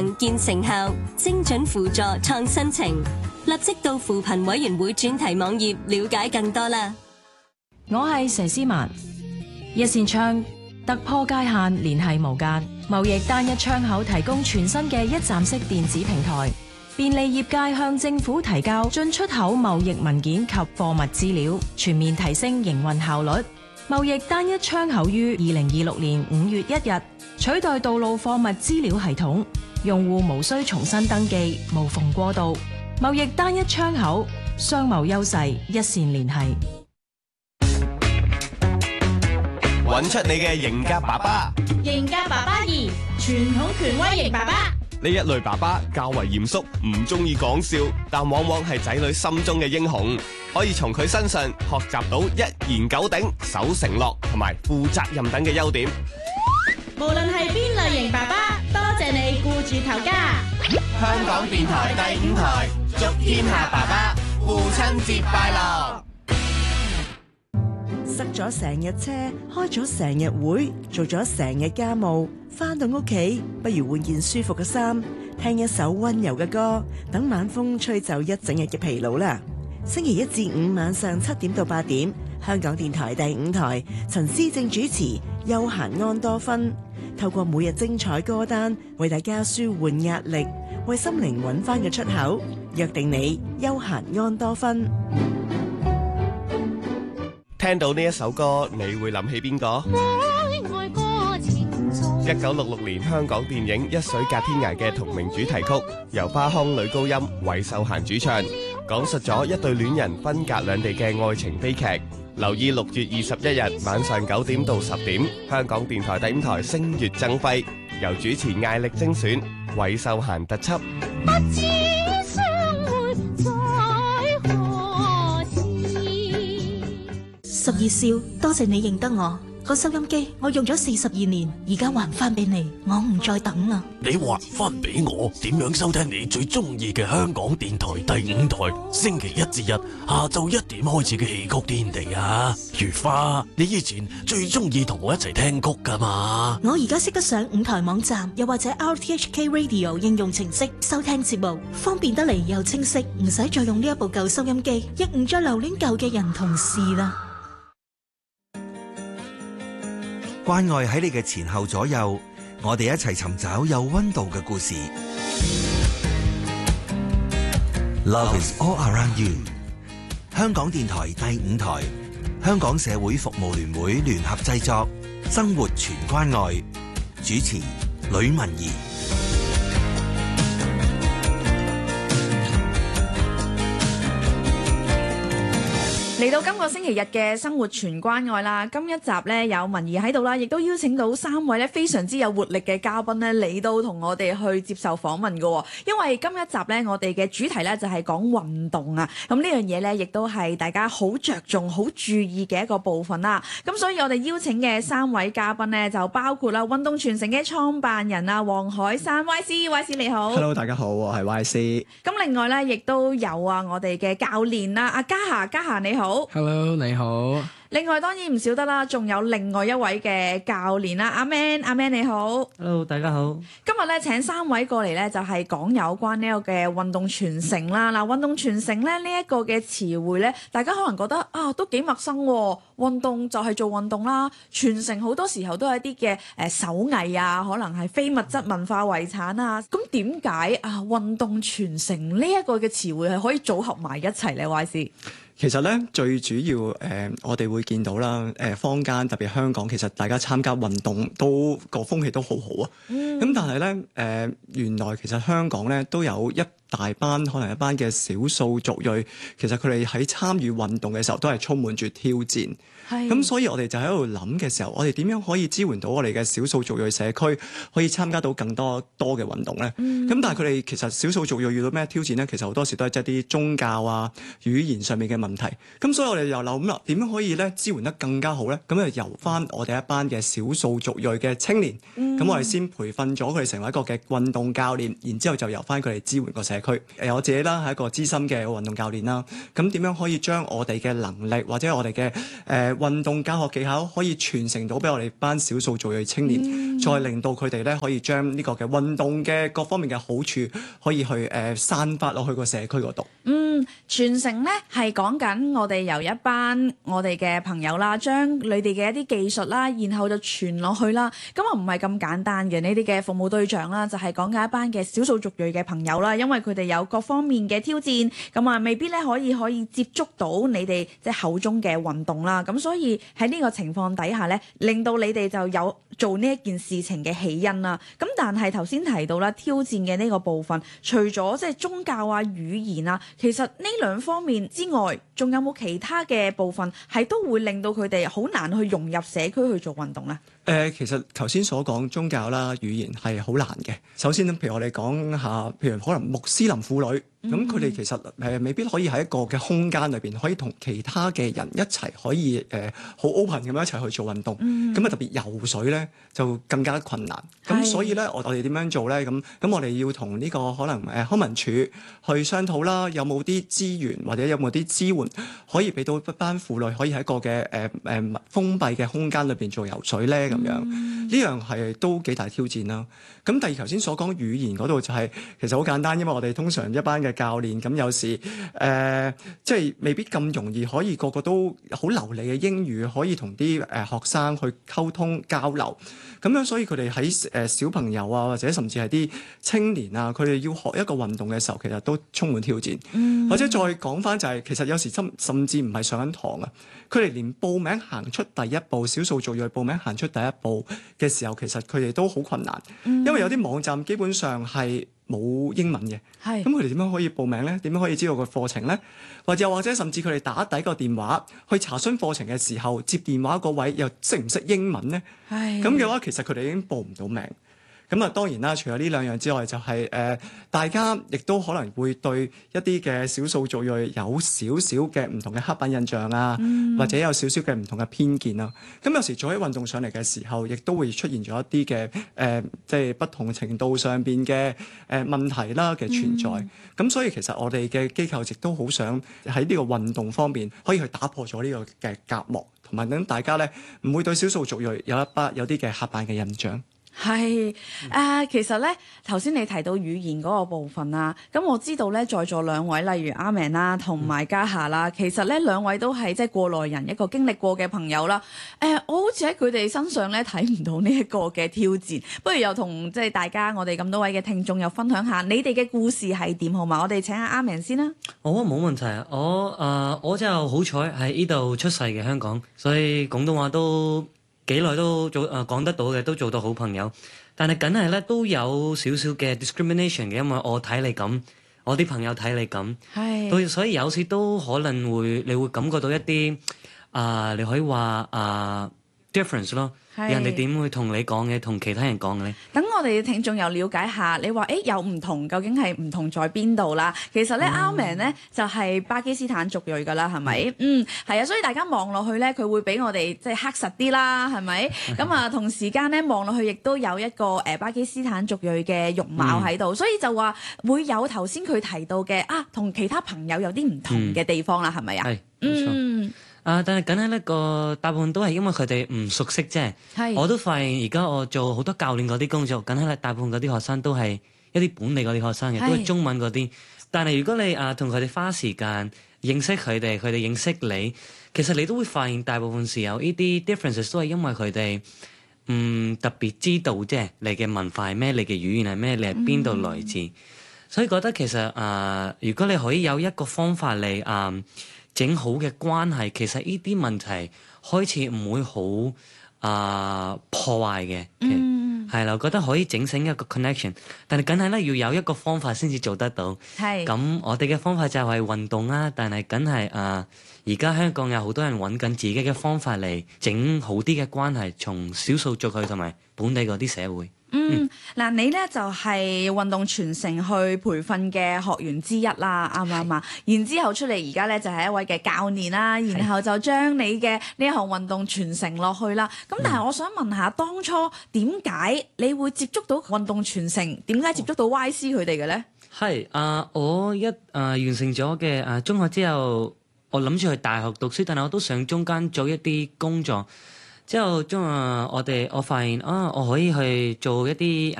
行見成效，精準輔助創新程。立即到扶貧委員會專題網頁了解更多啦。 我係佘詩曼，一扇窗突破界限，聯繫無間。貿易單一窗口提供全新嘅一站式電子平台，便利業界向政府提交進出口貿易文件及貨物資料，全面提升營運效率。貿易單一窗口於2026年5月1日取代道路貨物資料系統，用戶無需重新登記，無縫過渡。貿易單一窗口，商貿優勢一線聯繫。 揾出你嘅型格爸爸。 型格爸爸2，傳統權威型爸爸。 呢一類爸爸較為嚴肅，唔中意講笑，但往往係仔女心中嘅英雄。可以從佢身上學習到一言九鼎、守承諾同埋負責任等嘅優點。 無論係邊類型爸爸，多謝你顧住頭家。 香港電台第5台，祝天下爸爸父親節快樂。 塞咗成日車，開咗成日會，做咗成日家務，返到屋企不如換件舒服嘅衫，聽一首溫柔嘅歌，等晚風吹走一整日嘅疲勞啦。星期1至5晚上7點到8點，香港電台第5台，陳思正主持，休閒安多芬，透過每日精彩歌單，為大家舒緩壓力，為心靈揾返個出口。約定你休閒安多芬。 聽到呢一首歌，你會諗起邊個？1966年香港電影《一水隔天涯》嘅同名主題曲，由花腔女高音韋秀嫻主唱，講述咗一對戀人分隔兩地嘅愛情悲劇。留意6月21日晚上9點到10點，香港電台第5台星月爭輝，由主持艾力精選，韋秀嫻特輯。 不知生活在何時？12少，多謝你認得我。個收音機我用咗42年，而家還翻俾你，我唔再等啦。 你還翻俾我？點樣收聽你最中意嘅香港電台第5台？星期1至日下晝1點開始嘅戲曲天地啊！如花，你以前最中意同我一齊聽曲噶嘛？ 我而家識得上5台網站，又或者 RTHK Radio 應用程式收聽節目，方便得嚟又清晰，唔使再用呢一部舊收音機，亦唔再留戀舊嘅人同事啦。 關愛喺你嘅前後左右，我哋一齊尋找有溫度嘅故事。Love is all around you。香港電台第5台，香港社會服務聯會聯合製作，生活全關愛，主持呂文儀。 嚟到今個星期日嘅生活全關愛啦，今一集咧有文儀喺度啦，亦都邀請到3位咧非常之有活力嘅嘉賓咧嚟到同我哋去接受訪問嘅。因為今一集咧我哋嘅主題咧就係講運動啊，咁呢樣嘢咧亦都係大家好着重、好注意嘅一個部分啦。咁所以我哋邀請嘅3位嘉賓咧就包括啦運動傳承嘅創辦人啊黃海山 YC 你好。 Hello 大家好，我係 YC。 咁另外咧亦都有啊我哋嘅教練啦阿嘉霞你好。 Hello， 你好。 另外當然唔少得啦，仲有另外一位嘅教練啦，阿 Man 你好。 Hello， 大家好。 今日咧請3位過嚟咧，就係講有關呢個嘅運動傳承啦。嗱，運動傳承咧呢一個嘅詞彙咧，大家可能覺得啊都幾陌生喎。運動就係做運動啦，傳承好多時候都係一啲嘅手藝啊，可能係非物質文化遺產啊。咁點解啊運動傳承呢一個嘅詞彙係可以組合埋一齊咧？YC？ 其實咧，最主要我哋會見到啦，坊間特別香港，其實大家參加運動都個風氣都好好啊。咁但係咧，原來其實香港咧都有一大班可能一班嘅少數族裔，其實佢哋喺參與運動嘅時候都係充滿住挑戰。咁所以我哋就喺度諗嘅時候，我哋點樣可以支援到我哋嘅少數族裔社區，可以參加到更多嘅運動咧？咁但係佢哋其實少數族裔遇到咩挑戰咧？其實好多時都係即係啲宗教啊、語言上面嘅問題。咁所以我哋又諗啦，點樣可以咧支援得更加好咧？咁就由翻我哋一班嘅少數族裔嘅青年，咁我哋先培訓咗佢哋成為一個嘅運動教練，然之後就由翻佢哋支援個社區。我自己啦係一個資深嘅運動教練啦，咁點樣可以將我哋嘅能力或者我哋嘅運動教學技巧可以傳承到俾我哋班少數族裔青年，再令到佢哋咧可以將呢個嘅運動嘅各方面嘅好處可以去散發落去個社區嗰度。 傳承咧係講緊我哋由一班我哋嘅朋友啦，將你哋嘅一啲技術啦，然後就傳落去啦。咁啊唔係咁簡單嘅，你哋嘅服務對象啦，就係講緊一班嘅少數族裔嘅朋友啦，因為佢哋有各方面嘅挑戰，咁啊未必咧可以接觸到你哋即係口中嘅運動啦。咁所以喺呢個情況底下咧，令到你哋就有做呢一件事情嘅起因啦。咁但係頭先提到啦，挑戰嘅呢個部分，除咗即係宗教啊、語言啊，其實呢兩方面之外，仲有冇其他嘅部分係都會令到佢哋好難去融入社區去做運動呢？ 其實頭先所講宗教啦、語言係好難嘅。首先譬如我哋講下，譬如可能穆斯林婦女。咁佢哋其實未必可以喺一個嘅空間裏邊可以同其他嘅人一齊可以好 open 咁樣一齊去做運動。咁特別游水咧就更加困難。咁所以咧我哋點樣做咧？咁我哋要同呢個可能康文署去商討啦，有冇啲資源或者有冇啲支援可以俾到一班婦女可以喺一個嘅封閉嘅空間裏邊做游水咧？咁樣呢樣係都幾大挑戰啦。咁第二頭先所講語言嗰度就係其實好簡單，因為我哋通常一班嘅教練咁有時即係未必咁容易可以個個都好流利嘅英語可以同啲學生去溝通交流，咁樣所以佢哋喺小朋友啊或者甚至係啲青年啊，佢哋要學一個運動嘅時候，其實都充滿挑戰。或者再講返就係其實有時甚至唔係上緊堂啊，佢哋連報名行出第一步，少數族裔報名行出第一步嘅時候，其實佢哋都好困難，因為有啲網站基本上係冇英文嘅，咁佢哋點樣可以報名呢？點樣可以知道個課程呢？或者甚至佢哋打第一個電話去查詢課程嘅時候，接電話嗰位又識唔識英文呢？咁嘅話，其實佢哋已經報唔到名。咁啊，當然啦，除咗呢兩樣之外，就係大家亦都可能會對一啲嘅少數族裔有少少嘅唔同嘅刻板印象啊，或者有少少嘅唔同嘅偏見啊。咁有時做起運動上嚟嘅時候，亦都會出現咗一啲嘅即係不同程度上邊嘅問題啦嘅存在。咁所以其實我哋嘅機構亦都好想喺呢個運動方面可以去打破咗呢個嘅隔膜，同埋等大家咧唔會對少數族裔有啲嘅刻板嘅印象。 係其實咧頭先你提到語言嗰個部分啦，咁我知道咧在座兩位，例如阿明啦同埋嘉夏啦，其實咧兩位都係即係過來人，一個經歷過嘅朋友啦。我好似喺佢哋身上咧睇唔到呢一個嘅挑戰，不如又同即係大家我哋咁多位嘅聽眾又分享下你哋嘅故事係點好嘛？我哋請阿明先啦。 好啊，冇問題啊！我就好彩喺呢度出世嘅香港，所以廣東話都幾耐都講得到嘅，都做到好朋友。但係梗係咧都有少少嘅 discrimination 嘅，因為我睇你咁，我啲朋友睇你咁，所以有時都可能你會感覺到一啲你可以話difference 咯。人哋點會同你講嘅，同其他人講嘅咧？等我哋嘅聽眾又了解下，你話有唔同，究竟係唔同在邊度啦？其實咧，阿明咧就係巴基斯坦族裔噶啦，係咪？係啊，所以大家望落去咧，佢會比我哋即係黑實啲啦，係咪？咁啊，同時間咧望落去亦都有一個巴基斯坦族裔嘅容貌喺度，所以就話會有頭先佢提到嘅同其他朋友有啲唔同嘅地方啦，係咪啊？係，冇錯。但係梗係呢個大部分都係因為佢哋唔熟悉啫。我都發現而家我做好多教練嗰啲工作，梗係大部分嗰啲學生都係一啲本地嗰啲學生嘅，都係中文嗰啲。但係如果你同佢哋花時間認識佢哋認識你，其實你都會發現大部分時候呢啲 differences 都係因為佢哋特別知道啫，你嘅文化係咩，你嘅語言係咩，你係邊度來自。所以覺得其實如果你可以有一個方法嚟整好嘅關係，其實呢啲問題開始唔會好破壞嘅，係啦，我覺得可以整成一個 connection， 但係梗係咧要有一個方法先至做得到。咁我哋嘅方法就係運動啦，但係梗係而家香港有好多人揾緊自己嘅方法嚟整好啲嘅關係，從少數族裔同埋本地嗰啲社會。 嗱，你咧就係運動傳承去培訓嘅學員之一啦，啱唔啱啊？然之後出嚟而家咧就係一位嘅教練啦，然後就將你嘅呢一項運動傳承落去啦。咁但係我想問下，當初點解你會接觸到運動傳承？點解接觸到 YC 佢哋嘅咧？ 係我一完成咗嘅中學之後，我諗住去大學讀書，但係我都想中間做一啲工作。之後我發現我可以去做一啲